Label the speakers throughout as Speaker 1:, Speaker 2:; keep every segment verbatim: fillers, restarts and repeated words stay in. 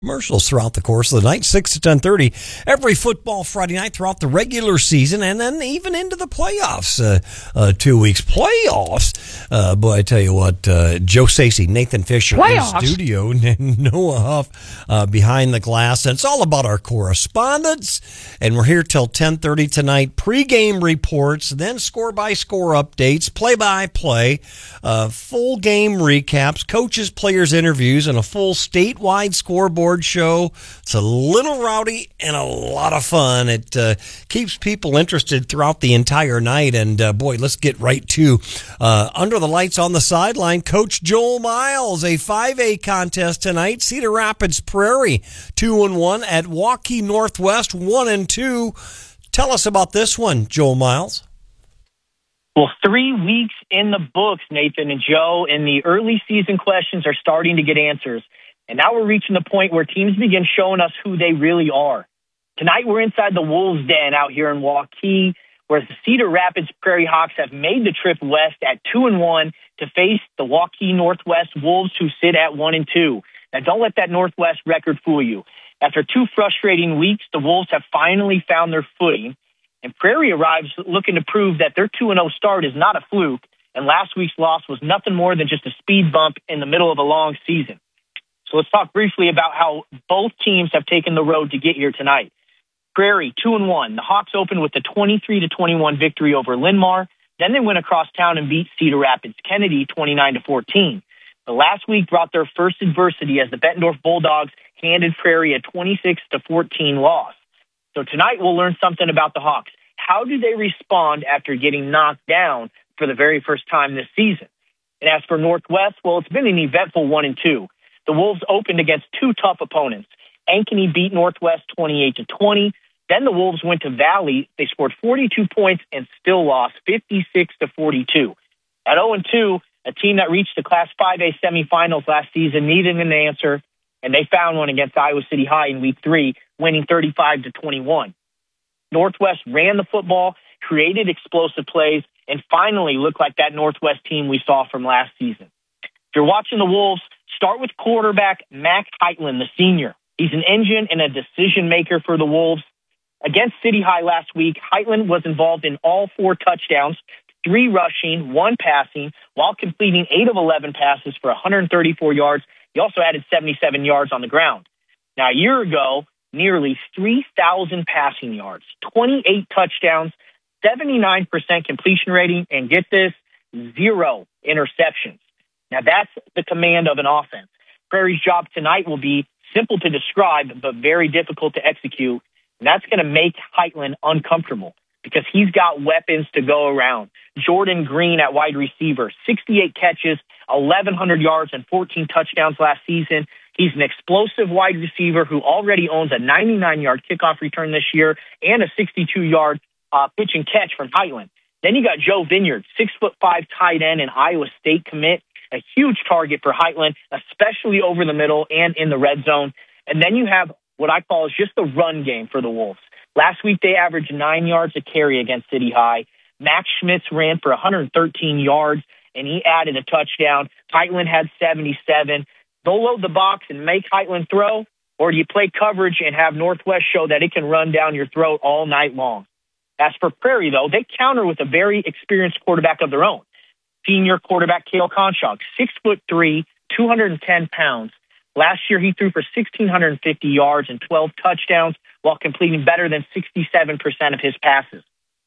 Speaker 1: Commercials throughout the course of the night, six to ten thirty, every football Friday night throughout the regular season, and then even into the playoffs, uh, uh, two weeks. Playoffs, uh, boy, I tell you what, uh, Joe Stacey, Nathan Fisher
Speaker 2: playoffs.
Speaker 1: in studio, and Noah Huff uh, behind the glass, and it's all about our correspondence, and we're here till ten thirty tonight, pregame reports, then score-by-score updates, play-by-play, uh, full game recaps, coaches, players, interviews, and a full statewide scoreboard show. It's a little rowdy and a lot of fun. It uh, keeps people interested throughout the entire night. And uh, boy, let's get right to uh, under the lights on the sideline. Coach Joel Miles, a five A contest tonight. Cedar Rapids Prairie, two and one at Waukee Northwest, one and two. Tell us about this one, Joel Miles.
Speaker 3: Well, three weeks in the books, Nathan and Joe, and the early season questions are starting to get answers. And now we're reaching the point where teams begin showing us who they really are. Tonight, we're inside the Wolves' den out here in Waukee, where the Cedar Rapids Prairie Hawks have made the trip west at two and one to face the Waukee Northwest Wolves, who sit at one and two. Now, don't let that Northwest record fool you. After two frustrating weeks, the Wolves have finally found their footing, and Prairie arrives looking to prove that their two and oh start is not a fluke, and last week's loss was nothing more than just a speed bump in the middle of a long season. So let's talk briefly about how both teams have taken the road to get here tonight. Prairie, two and one. The Hawks opened with a twenty-three to twenty-one victory over Linn-Mar. Then they went across town and beat Cedar Rapids Kennedy twenty-nine to fourteen. The last week brought their first adversity as the Bettendorf Bulldogs handed Prairie a twenty-six to fourteen loss. So tonight we'll learn something about the Hawks. How do they respond after getting knocked down for the very first time this season? And as for Northwest, well, it's been an eventful one and two. The Wolves opened against two tough opponents. Ankeny beat Northwest twenty-eight to twenty. Then the Wolves went to Valley. They scored forty-two points and still lost fifty-six to forty-two. At oh and two, a team that reached the Class five A semifinals last season needed an answer, and they found one against Iowa City High in week three, winning thirty-five to twenty-one. Northwest ran the football, created explosive plays, and finally looked like that Northwest team we saw from last season. If you're watching the Wolves, start with quarterback Mac Heitland, the senior. He's an engine and a decision maker for the Wolves. Against City High last week, Heitland was involved in all four touchdowns, three rushing, one passing, while completing eight of eleven passes for one hundred thirty-four yards. He also added seventy-seven yards on the ground. Now, a year ago, nearly three thousand passing yards, twenty-eight touchdowns, seventy-nine percent completion rating, and get this, zero interceptions. Now, that's the command of an offense. Prairie's job tonight will be simple to describe, but very difficult to execute. And that's going to make Heitland uncomfortable because he's got weapons to go around. Jordan Green at wide receiver, sixty-eight catches, eleven hundred yards, and fourteen touchdowns last season. He's an explosive wide receiver who already owns a ninety-nine-yard kickoff return this year and a sixty-two-yard uh, pitch and catch from Heitland. Then you got Joe Vineyard, six foot five tight end and Iowa State commit, a huge target for Heitland, especially over the middle and in the red zone. And then you have what I call is just the run game for the Wolves. Last week, they averaged nine yards a carry against City High. Max Schmitz ran for one hundred thirteen yards, and he added a touchdown. Heitland had seventy-seven. They'll load the box and make Heitland throw, or do you play coverage and have Northwest show that it can run down your throat all night long? As for Prairie, though, they counter with a very experienced quarterback of their own. Senior quarterback Cale Conchog, six foot three, two hundred ten pounds. Last year, he threw for one thousand six hundred fifty yards and twelve touchdowns while completing better than sixty-seven percent of his passes.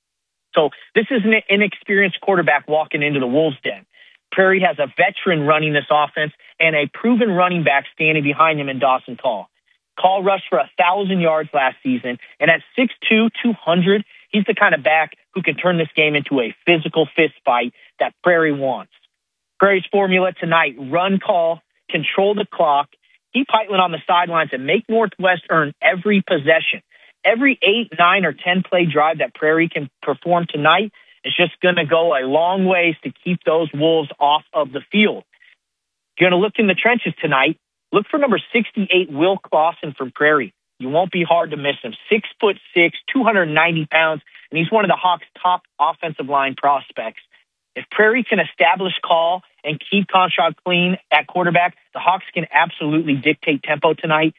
Speaker 3: So this is an inexperienced quarterback walking into the Wolves' den. Prairie has a veteran running this offense and a proven running back standing behind him in Dawson Call. Call rushed for one thousand yards last season, and at six two, two hundred, he's the kind of back who can turn this game into a physical fist fight that Prairie wants. Prairie's formula tonight, run call, control the clock, keep Heitland on the sidelines, and make Northwest earn every possession. Every eight, nine, or ten-play drive that Prairie can perform tonight is just going to go a long ways to keep those Wolves off of the field. If you're going to look in the trenches tonight, look for number sixty-eight, Will Clausen from Prairie. You won't be hard to miss him. Six foot six, two hundred ninety pounds, and he's one of the Hawks' top offensive line prospects. If Prairie can establish call and keep Conchog clean at quarterback, the Hawks can absolutely dictate tempo tonight.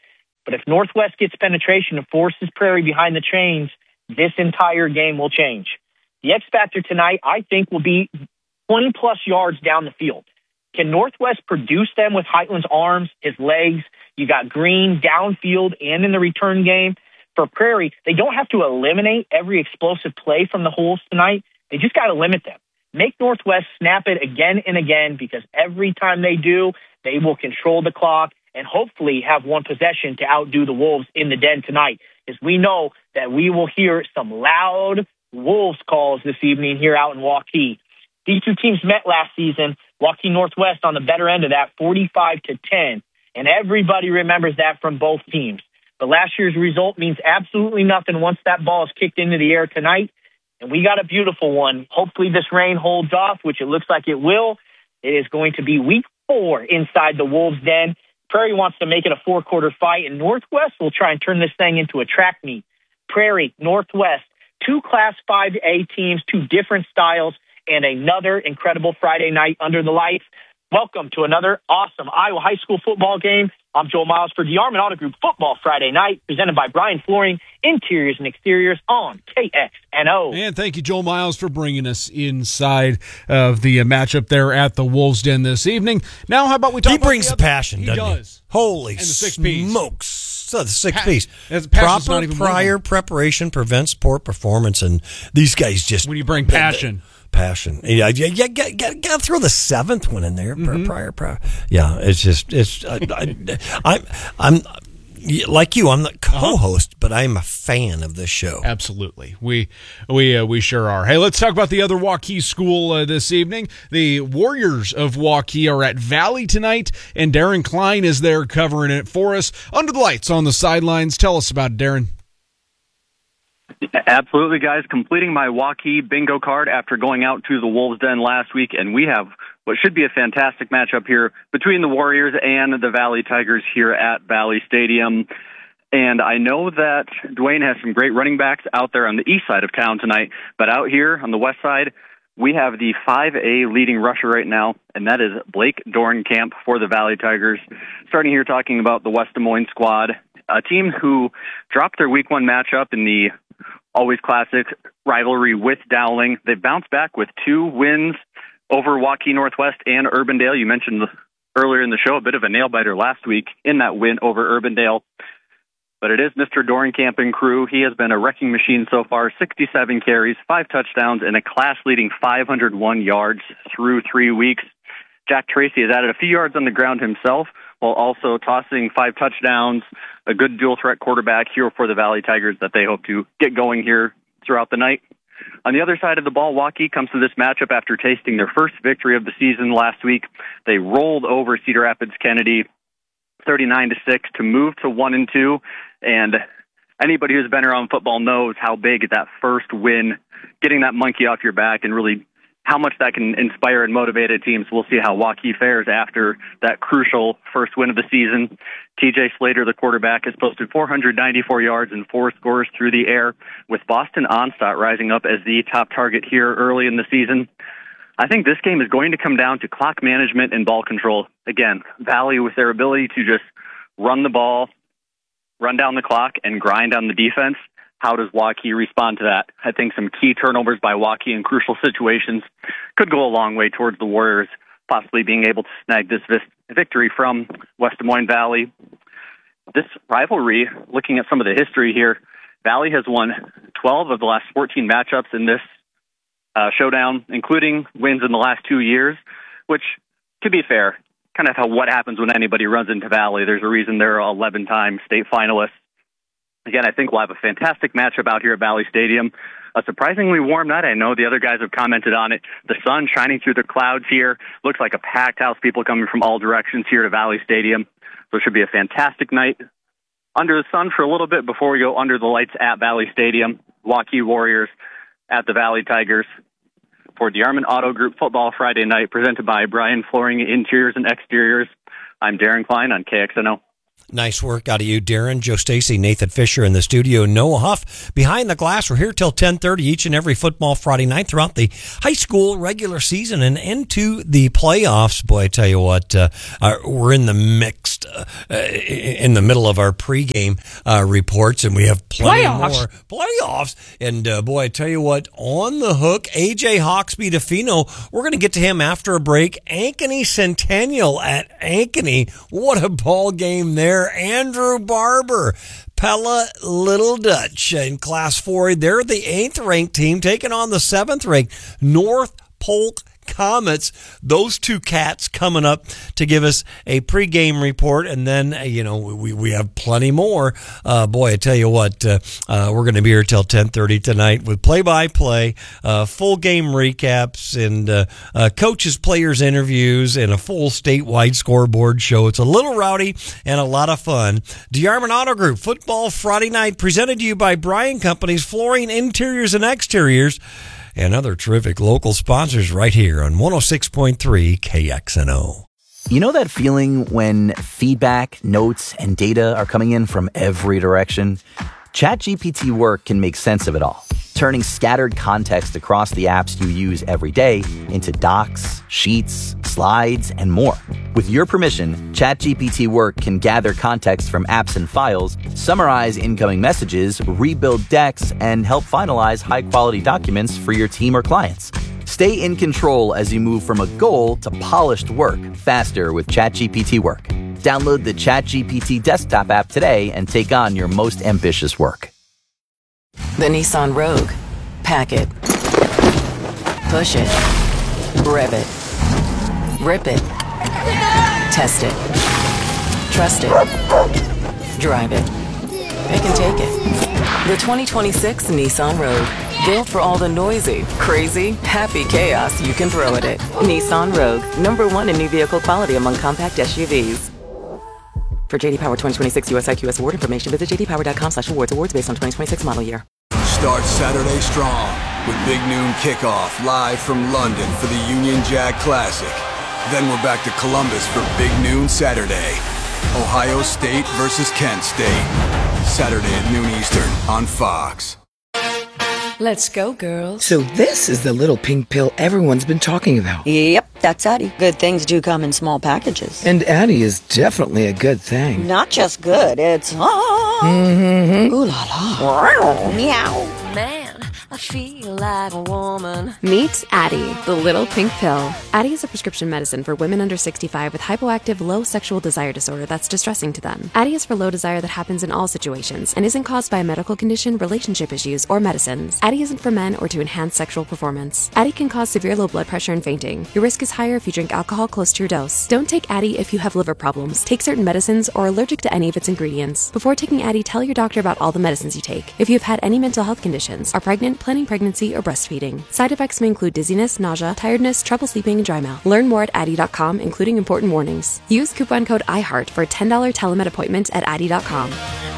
Speaker 3: But if Northwest gets penetration and forces Prairie behind the chains, this entire game will change. The X factor tonight, I think, will be twenty-plus yards down the field. Can Northwest produce them with Heitland's arms, his legs? You got Green downfield and in the return game. For Prairie, they don't have to eliminate every explosive play from the holes tonight. They just got to limit them. Make Northwest snap it again and again, because every time they do, they will control the clock and hopefully have one possession to outdo the Wolves in the den tonight, as we know that we will hear some loud Wolves calls this evening here out in Waukee. These two teams met last season. Waukee Northwest on the better end of that, forty-five to ten, and everybody remembers that from both teams. But last year's result means absolutely nothing once that ball is kicked into the air tonight, and we got a beautiful one. Hopefully this rain holds off, which it looks like it will. It is going to be week four inside the Wolves' den. Prairie wants to make it a four-quarter fight, and Northwest will try and turn this thing into a track meet. Prairie, Northwest, two Class five A teams, two different styles, and another incredible Friday night under the lights. Welcome to another awesome Iowa high school football game. I'm Joel Miles for DeArmond Auto Group Football Friday Night, presented by Brian Flooring, Interiors and Exteriors on K X N O.
Speaker 2: And thank you, Joel Miles, for bringing us inside of the uh, matchup there at the Wolves' Den this evening. Now, how about we talk
Speaker 1: he
Speaker 2: about
Speaker 1: brings
Speaker 2: the
Speaker 1: the passion,
Speaker 2: he
Speaker 1: doesn't
Speaker 2: does.
Speaker 1: he? Holy
Speaker 2: And the six Ps.
Speaker 1: smokes. So the six
Speaker 2: Pa-
Speaker 1: Ps.
Speaker 2: As passion's
Speaker 1: Proper
Speaker 2: not even
Speaker 1: prior
Speaker 2: moving.
Speaker 1: preparation prevents poor performance, and these guys just...
Speaker 2: When you bring passion.
Speaker 1: Passion. Yeah, yeah, yeah, got, got, got to throw the seventh one in there.
Speaker 2: Mm-hmm.
Speaker 1: Prior, prior. Yeah, it's just, it's, I, I, I'm, I'm, like you, I'm the co-host, uh-huh. but I'm a fan of this show.
Speaker 2: Absolutely. We we uh, we sure are. Hey, let's talk about the other Waukee school uh, this evening. The Warriors of Waukee are at Valley tonight, and Darren Klein is there covering it for us. Under the lights on the sidelines. Tell us about it, Darren.
Speaker 4: Absolutely, guys. Completing my Waukee bingo card after going out to the Wolves' Den last week, and we have what should be a fantastic matchup here between the Warriors and the Valley Tigers here at Valley Stadium. And I know that Dwayne has some great running backs out there on the east side of town tonight, but out here on the west side, we have the five A leading rusher right now, and that is Blake Dornkamp for the Valley Tigers. Starting here talking about the West Des Moines squad, a team who dropped their week one matchup in the always classic rivalry with Dowling. They bounced back with two wins over Waukee Northwest and Urbandale. You mentioned earlier in the show a bit of a nail-biter last week in that win over Urbandale. But it is Mister Dornkamp and crew. He has been a wrecking machine so far, sixty-seven carries, five touchdowns, and a class-leading five hundred one yards through three weeks. Jack Tracy has added a few yards on the ground himself, while also tossing five touchdowns, a good dual-threat quarterback here for the Valley Tigers that they hope to get going here throughout the night. On the other side of the ball, Waukee comes to this matchup after tasting their first victory of the season last week. They rolled over Cedar Rapids Kennedy thirty-nine to six to move to one and two, and anybody who's been around football knows how big that first win, getting that monkey off your back, and really how much that can inspire and motivate a team. So we'll see how Waukee fares after that crucial first win of the season. T J Slater, the quarterback, has posted four hundred ninety-four yards and four scores through the air, with Boston Onstadt rising up as the top target here early in the season. I think this game is going to come down to clock management and ball control. Again, Valley with their ability to just run the ball, run down the clock, and grind on the defense. How does Waukee respond to that? I think some key turnovers by Waukee in crucial situations could go a long way towards the Warriors possibly being able to snag this victory from West Des Moines Valley. This rivalry, looking at some of the history here, Valley has won twelve of the last fourteen matchups in this uh, showdown, including wins in the last two years, which, to be fair, kind of how what happens when anybody runs into Valley. There's a reason they're eleven-time state finalists. Again, I think we'll have a fantastic matchup out here at Valley Stadium. A surprisingly warm night. I know the other guys have commented on it. The sun shining through the clouds here. Looks like a packed house, people coming from all directions here to Valley Stadium. So it should be a fantastic night under the sun for a little bit before we go under the lights at Valley Stadium. Waukee Warriors at the Valley Tigers. For DeArmond Auto Group Football Friday Night, presented by Brian Flooring, Interiors and Exteriors. I'm Darren Klein on K X N O.
Speaker 1: Nice work out of you, Darren, Joe Stacy, Nathan Fisher in the studio, Noah Huff behind the glass. We're here till ten thirty each and every football Friday night throughout the high school regular season and into the playoffs. Boy, I tell you what, uh, uh, we're in the mixed, uh, in the middle of our pregame uh, reports, and we have plenty
Speaker 2: Playoffs.
Speaker 1: more playoffs. And uh, boy, I tell you what, on the hook, A J Hawksby DeFino. We're going to get to him after a break. Ankeny Centennial at Ankeny. What a ball game there. Andrew Barber, Pella Little Dutch in Class four A. They're the eighth ranked team taking on the seventh ranked North Polk Comets. Those two cats coming up to give us a pregame report, and then you know we we have plenty more. Uh, boy, I tell you what, uh, uh, we're going to be here till ten thirty tonight with play-by-play, uh, full game recaps, and uh, uh, coaches, players interviews, and a full statewide scoreboard show. It's a little rowdy and a lot of fun. DeArmond Auto Group Football Friday Night, presented to you by Bryan Companies, Flooring, Interiors, and Exteriors, and other terrific local sponsors right here on one oh six point three K X N O.
Speaker 5: You know that feeling when feedback, notes, and data are coming in from every direction? ChatGPT Work can make sense of it all, turning scattered context across the apps you use every day into docs, sheets, slides, and more. With your permission, ChatGPT Work can gather context from apps and files, summarize incoming messages, rebuild decks, and help finalize high-quality documents for your team or clients. Stay in control as you move from a goal to polished work faster with ChatGPT Work. Download the ChatGPT desktop app today and take on your most ambitious work.
Speaker 6: The Nissan Rogue. Pack it. Push it. Rev it. Rip it. Test it. Trust it. Drive it. Pick and take it. The twenty twenty-six Nissan Rogue. Built for all the noisy, crazy, happy chaos you can throw at it. Nissan Rogue. Number one in new vehicle quality among compact S U Vs. For J D Power twenty twenty-six U S I Q S award information, visit j d power dot com slash awards. Awards based on twenty twenty-six model year.
Speaker 7: Start Saturday strong with Big Noon Kickoff live from London for the Union Jack Classic. Then we're back to Columbus for Big Noon Saturday. Ohio State versus Kent State. Saturday at noon Eastern on Fox.
Speaker 6: Let's go, girls.
Speaker 8: So this is the little pink pill everyone's been talking about.
Speaker 9: Yep, that's Addie. Good things do come in small packages.
Speaker 8: And Addie is definitely a good thing.
Speaker 9: Not just good, it's ah.
Speaker 8: Mm-hmm.
Speaker 9: Ooh la la. Meow.
Speaker 10: Man, I feel like a woman.
Speaker 11: Meet Addie, the little pink pill. Addie is a prescription medicine for women under sixty-five with hypoactive low sexual desire disorder that's distressing to them. Addie is for low desire that happens in all situations and isn't caused by a medical condition, relationship issues, or medicines. Addie isn't for men or to enhance sexual performance. Addie can cause severe low blood pressure and fainting. Your risk is higher if you drink alcohol close to your dose. Don't take Addie if you have liver problems, take certain medicines, or are allergic to any of its ingredients. Before taking Addie, tell your doctor about all the medicines you take. If you have had any mental health conditions, are pregnant, planning pregnancy, or breastfeeding. Side effects may include dizziness, nausea, tiredness, trouble sleeping, and dry mouth. Learn more at addie dot com, including important warnings. Use coupon code I heart for a ten dollars telemed appointment at addie dot com.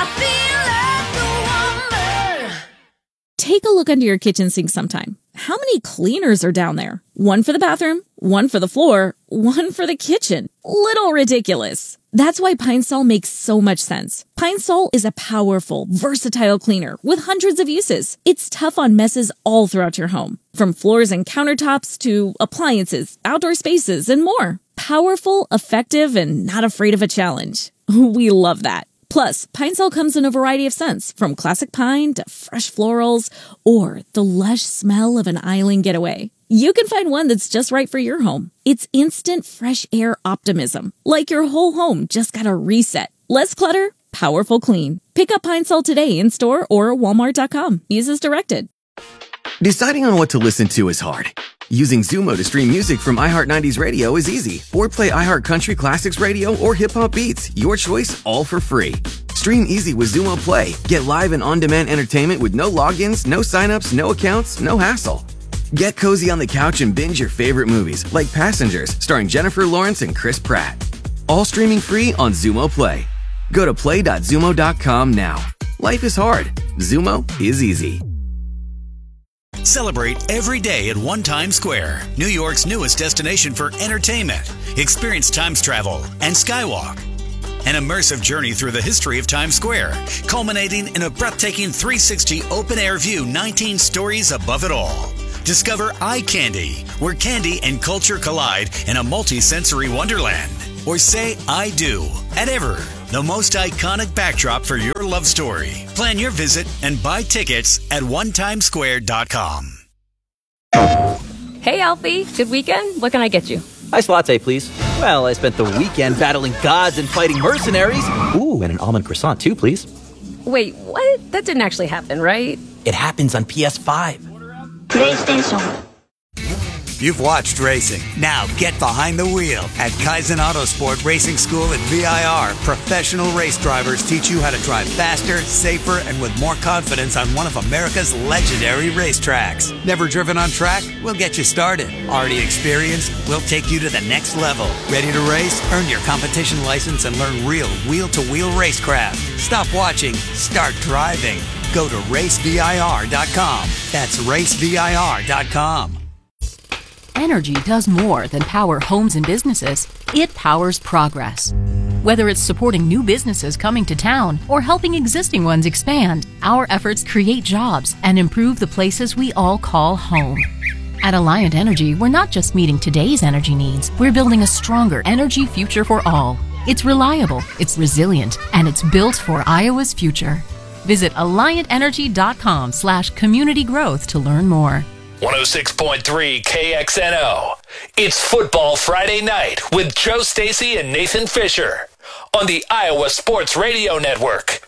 Speaker 12: Take a look under your kitchen sink sometime. How many cleaners are down there? One for the bathroom, one for the floor, one for the kitchen. Little ridiculous. That's why Pine Sol makes so much sense. Pine Sol is a powerful, versatile cleaner with hundreds of uses. It's tough on messes all throughout your home, from floors and countertops to appliances, outdoor spaces, and more. Powerful, effective, and not afraid of a challenge. We love that. Plus, Pine Sol comes in a variety of scents, from classic pine to fresh florals, or the lush smell of an island getaway. You can find one that's just right for your home. It's instant fresh air optimism, like your whole home just got a reset. Less clutter, powerful clean. Pick up Pine Sol today in store or walmart dot com. Use as directed.
Speaker 13: Deciding on what to listen to is hard. Using Zumo to stream music from iHeart nineties Radio is easy. Or play iHeart Country Classics Radio or Hip Hop Beats. Your choice, all for free. Stream easy with Zumo Play. Get live and on-demand entertainment with no logins, no signups, no accounts, no hassle. Get cozy on the couch and binge your favorite movies, like Passengers, starring Jennifer Lawrence and Chris Pratt. All streaming free on Zumo Play. Go to play dot zumo dot com now. Life is hard. Zumo is easy.
Speaker 14: Celebrate every day at One Times Square, New York's newest destination for entertainment. Experience Times travel and Skywalk. An immersive journey through the history of Times Square, culminating in a breathtaking three sixty open-air view, nineteen stories above it all. Discover Eye Candy, where candy and culture collide in a multi-sensory wonderland. Or say I do at Ever, the most iconic backdrop for your love story. Plan your visit and buy tickets at one times square dot com.
Speaker 15: Hey, Alfie. Good weekend? What can I get you?
Speaker 5: Iced latte, please. Well, I spent the weekend battling gods and fighting mercenaries. Ooh, and an almond croissant, too, please.
Speaker 15: Wait, what? That didn't actually happen, right?
Speaker 5: It happens on P S five.
Speaker 16: PlayStation. You've watched racing. Now get behind the wheel at Kaizen Autosport Racing School at V I R. Professional race drivers teach you how to drive faster, safer, and with more confidence on one of America's legendary racetracks. Never driven on track? We'll get you started. Already experienced? We'll take you to the next level. Ready to race? Earn your competition license and learn real wheel-to-wheel racecraft. Stop watching. Start driving. Go to race V I R dot com. That's race V I R dot com.
Speaker 17: Energy does more than power homes and businesses. It powers progress. Whether it's supporting new businesses coming to town or helping existing ones expand, our efforts create jobs and improve the places we all call home. At Alliant Energy, we're not just meeting today's energy needs, we're building a stronger energy future for all. It's reliable, it's resilient, and it's built for Iowa's future. Visit alliant energy dot com slash community growth to learn more.
Speaker 18: one oh six point three K X N O. It's Football Friday Night with Joe Stacy and Nathan Fisher on the Iowa Sports Radio Network.